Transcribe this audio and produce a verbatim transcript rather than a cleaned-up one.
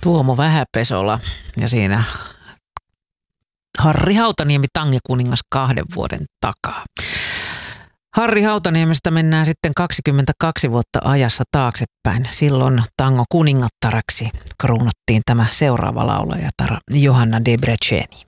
Tuomo Vähäpesola ja siinä Harri Hautaniemi Tangekuningas kahden vuoden takaa. Harri Hautaniemestä mennään sitten kaksikymmentäkaksi vuotta ajassa taaksepäin. Silloin tango kuningattaraksi kruunattiin tämä seuraava laulajatar Johanna Debreceni.